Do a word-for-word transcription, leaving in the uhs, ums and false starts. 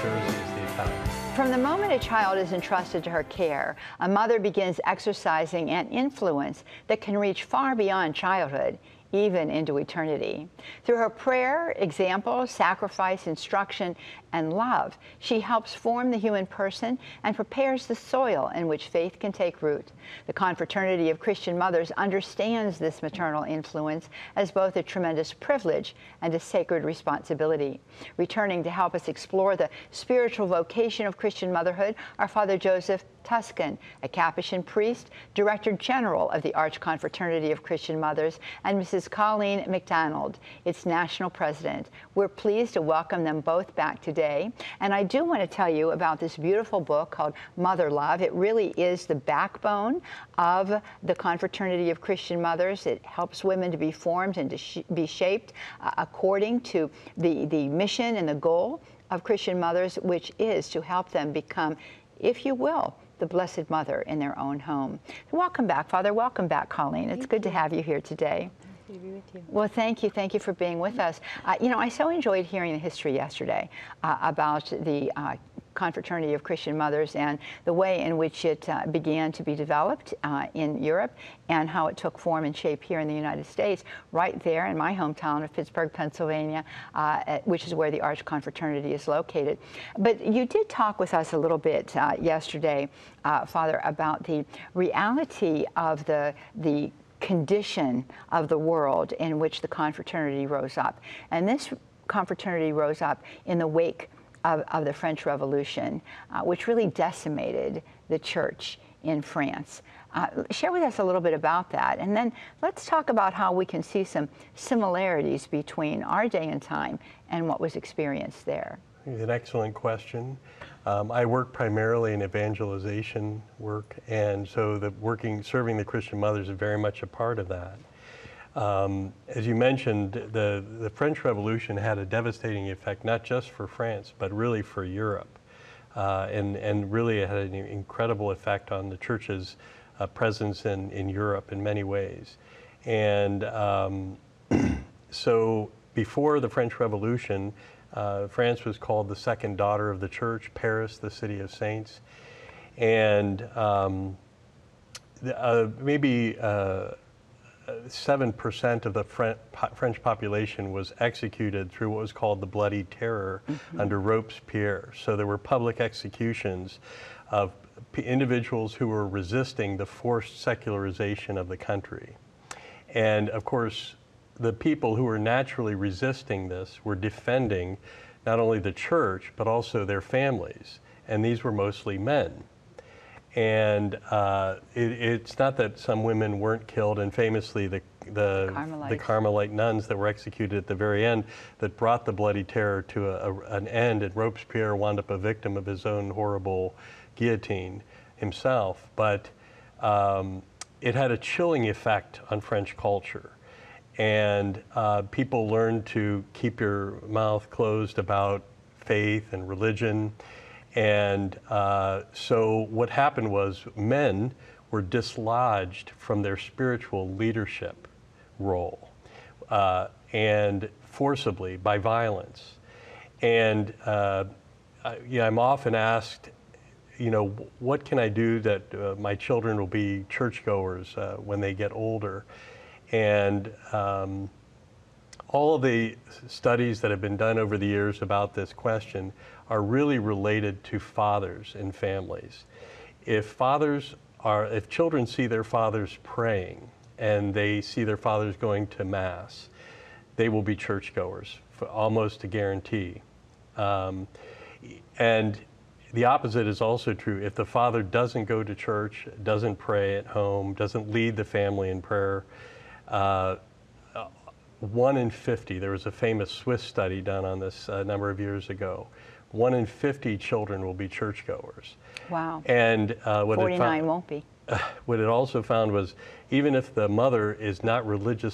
Jersey is the Italian. From the moment a child is entrusted to her care, a mother begins exercising an influence that can reach far beyond childhood, even into eternity. Through her prayer, example, sacrifice, instruction, and love, she helps form the human person and prepares the soil in which faith can take root. The Confraternity of Christian Mothers understands this maternal influence as both a tremendous privilege and a sacred responsibility. Returning to help us explore the spiritual vocation of Christian motherhood are Father Joseph Tuscan, a Capuchin priest, Director General of the Arch Confraternity of Christian Mothers, and Missus Colleen McDonald, its National President. We're pleased to welcome them both back today. And I do want to tell you about this beautiful book called Mother Love. It really is the backbone of the Confraternity of Christian Mothers. It helps women to be formed and to sh be shaped uh, according to the, the mission and the goal of Christian Mothers, which is to help them become, if you will, the Blessed Mother in their own home. Welcome back, Father. Welcome back, Colleen. It's Thank good you. to have you here today. Nice to be with you. Well, thank you. Thank you for being with us. Uh, you know, I so enjoyed hearing the history yesterday uh, about the uh, Confraternity of Christian Mothers and the way in which it uh, began to be developed uh, in Europe and how it took form and shape here in the United States, right there in my hometown of Pittsburgh, Pennsylvania, uh, at, which is where the Arch Confraternity is located. But you did talk with us a little bit uh, yesterday, uh, Father, about the reality of the, the condition of the world in which the Confraternity rose up. And this Confraternity rose up in the wake Of, of the French Revolution, uh, which really decimated the church in France. Uh, share with us a little bit about that, and then let's talk about how we can see some similarities between our day and time and what was experienced there. An excellent question. Um, I work primarily in evangelization work, and so the working, serving the Christian mothers is very much a part of that. Um, as you mentioned, the, the French Revolution had a devastating effect, not just for France, but really for Europe. Uh, and, and really it had an incredible effect on the church's uh, presence in, in Europe in many ways. And um, so before the French Revolution, uh, France was called the second daughter of the church, Paris, the city of saints. And um, the, uh, maybe uh, seven percent of the French population was executed through what was called the Bloody Terror mm-hmm. under Robespierre. So there were public executions of individuals who were resisting the forced secularization of the country. And of course, the people who were naturally resisting this were defending not only the church, but also their families. And these were mostly men. And uh, it, it's not that some women weren't killed, and famously the, the, the Carmelite nuns that were executed at the very end that brought the Bloody Terror to a, a, an end, and Robespierre wound up a victim of his own horrible guillotine himself. But um, it had a chilling effect on French culture. And uh, people learned to keep your mouth closed about faith and religion. And uh, so what happened was men were dislodged from their spiritual leadership role uh, and forcibly by violence. And uh, I, yeah, I'm often asked, you know, what can I do that uh, my children will be churchgoers uh, when they get older? And um, all of the studies that have been done over the years about this question are really related to fathers and families. If fathers are, if children see their fathers praying and they see their fathers going to Mass, they will be churchgoers, for almost a guarantee. Um, and the opposite is also true. If the father doesn't go to church, doesn't pray at home, doesn't lead the family in prayer, uh, one in fifty, there was a famous Swiss study done on this a number of years ago, one in fifty children will be churchgoers. Wow. And uh, what forty-nine it found, won't be. Uh, what it also found was even if the mother is not religious